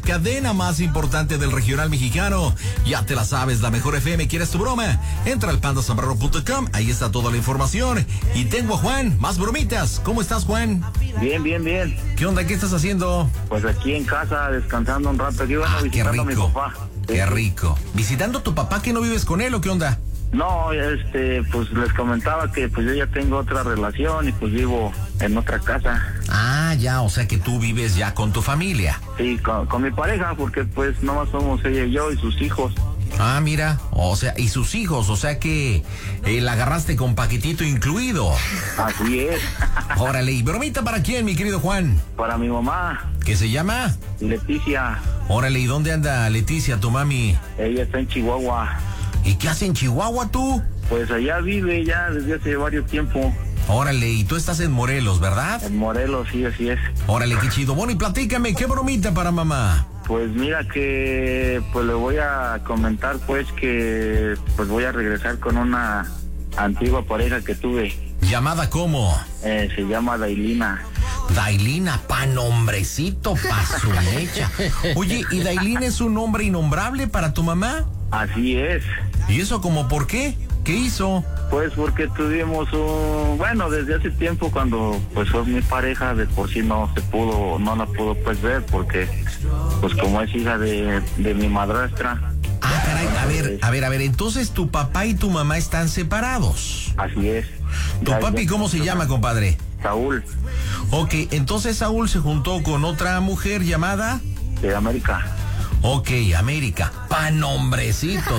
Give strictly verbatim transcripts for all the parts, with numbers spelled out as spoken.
cadena más importante del regional mexicano. Ya te la sabes, la mejor F M. ¿Quieres tu broma? Entra al panda zambrano punto com, ahí está toda la información. Y tengo a Juan, más bromitas. ¿Cómo estás, Juan? Bien, bien, bien. ¿Qué onda? ¿Qué estás haciendo? Pues aquí en casa, descansando un rato. Aquí bueno, ah, visitando a mi papá. Qué rico. ¿Visitando a tu papá que no vives con él o qué onda? No, este, pues les comentaba que pues yo ya tengo otra relación y pues vivo en otra casa. Ah, ya, o sea que tú vives ya con tu familia. Sí, con, con mi pareja, porque pues nomás somos ella y yo y sus hijos. Ah, mira, o sea, y sus hijos, o sea que eh, la agarraste con paquetito incluido. Así es. Órale, ¿y bromita para quién, mi querido Juan? Para mi mamá. ¿Qué se llama? Leticia. Órale, ¿y dónde anda Leticia, tu mami? Ella está en Chihuahua. ¿Y qué hace en Chihuahua tú? Pues allá vive ya desde hace varios tiempos. Órale, y tú estás en Morelos, ¿verdad? En Morelos, sí, así es. Órale, qué chido. Bueno, y platícame, ¿qué bromita para mamá? Pues mira que, pues le voy a comentar pues que, pues voy a regresar con una antigua pareja que tuve. ¿Llamada cómo? Eh, se llama Dailina. Dailina, pa' nombrecito, pa' su mecha. Oye, ¿y Dailina es un nombre innombrable para tu mamá? Así es. ¿Y eso como por qué? ¿Qué hizo? Pues porque tuvimos un... Bueno, desde hace tiempo cuando pues fue mi pareja, de por sí no se pudo, no la pudo pues ver porque pues como es hija de, de mi madrastra. Ah, caray, a ver, a ver, a ver, entonces tu papá y tu mamá están separados. Así es. ¿Tu ya, papi ya, cómo se llama, compadre? Saúl. Ok, entonces Saúl se juntó con otra mujer llamada... De América. Ok, América. Pa' nombrecito.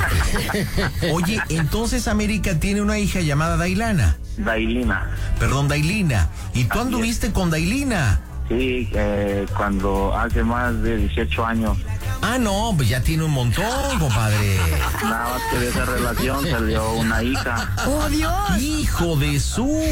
Oye, entonces América tiene una hija llamada Dailana. Dailina. Perdón, Dailina. ¿Y tú Así anduviste es. con Dailina? Sí, eh, cuando hace más de dieciocho años. Ah, no, pues ya tiene un montón, compadre. Nada más que de esa relación salió una hija. ¡Oh, Dios! ¡Hijo de su!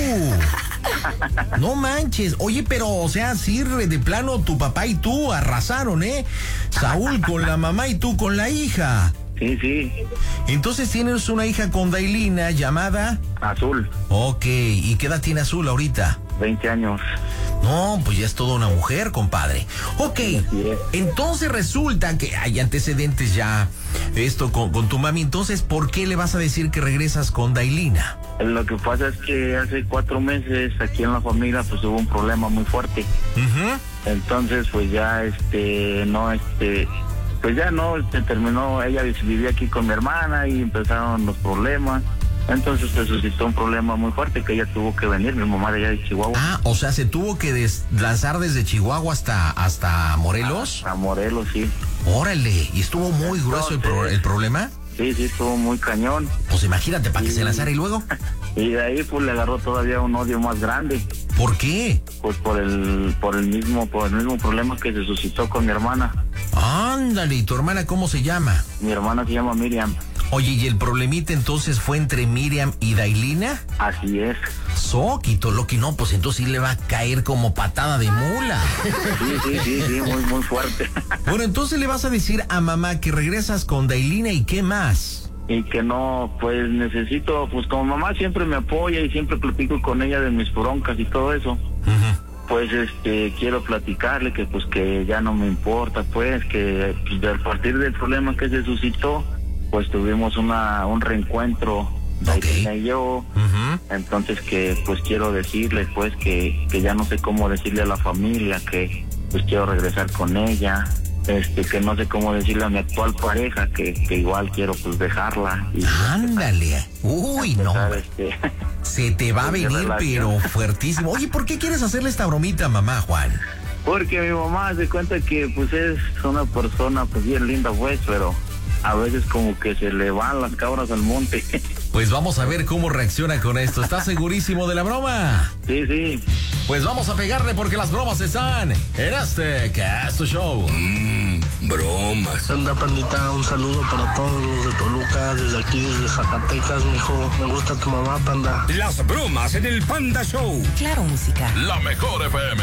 No manches. Oye, pero, o sea, sí, de plano, tu papá y tú arrasaron, ¿eh? Saúl con la mamá y tú con la hija. Sí, sí. Entonces tienes una hija con Dailina llamada... Azul. Ok, ¿y qué edad tiene Azul ahorita? veinte años. No, pues ya es toda una mujer, compadre. Ok, entonces resulta que hay antecedentes ya, esto con, con tu mami. Entonces, ¿por qué le vas a decir que regresas con Dailina? Lo que pasa es que hace cuatro meses aquí en la familia pues hubo un problema muy fuerte. Uh-huh. Entonces, pues ya, este, no, este, pues ya no, este, terminó, ella vivía aquí con mi hermana y empezaron los problemas. Entonces se suscitó un problema muy fuerte que ella tuvo que venir, mi mamá de allá de Chihuahua. Ah, o sea, se tuvo que desplazar desde Chihuahua hasta, hasta Morelos. A, a Morelos, sí. Órale, ¿y estuvo muy grueso el, pro, el problema? Sí, sí, estuvo muy cañón. Pues imagínate, para que se lanzara y luego. Y de ahí pues le agarró todavía un odio más grande. ¿Por qué? Pues por el, por el mismo, por el mismo problema que se suscitó con mi hermana. Ándale, ¿y tu hermana cómo se llama? Mi hermana se llama Miriam. Oye, ¿y el problemita entonces fue entre Miriam y Dailina? Así es. Soquito, lo que no, pues entonces sí le va a caer como patada de mula. Sí, sí, sí, sí, muy, muy fuerte. Bueno, entonces le vas a decir a mamá que regresas con Dailina y qué más. Y que no, pues necesito, pues como mamá siempre me apoya y siempre platico con ella de mis broncas y todo eso. Uh-huh. Pues este, quiero platicarle que pues que ya no me importa, pues que pues, a partir del problema que se suscitó, pues tuvimos una un reencuentro, Dailina y yo. Uh-huh. Entonces que pues quiero decirle pues que, que ya no sé cómo decirle a la familia que pues quiero regresar con ella. Este, que no sé cómo decirle a mi actual pareja que, que igual quiero pues dejarla. Y, ándale. Uy, no. Este, se te va a venir pero fuertísimo. Oye, ¿por qué quieres hacerle esta bromita, mamá, Juan? Porque mi mamá se cuenta que pues es una persona pues bien linda pues, pero a veces como que se le van las cabras al monte. Pues vamos a ver cómo reacciona con esto. ¿Estás segurísimo de la broma? Sí, sí. Pues vamos a pegarle porque las bromas están en este Casto Show. Mmm, bromas. Anda, pandita, un saludo para todos los de Toluca, desde aquí, desde Zacatecas, mijo. Me gusta tu mamá, panda. Las bromas en el Panda Show. Claro, música. La mejor F M.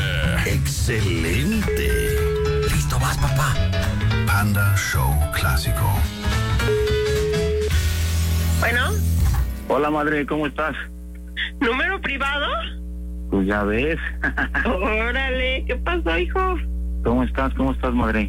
Excelente. Listo, vas, papá. Panda Show Clásico. Bueno. Hola, madre, ¿cómo estás? ¿Número privado? Pues ya ves. Órale, ¿qué pasó, hijo? ¿Cómo estás? ¿Cómo estás, madre?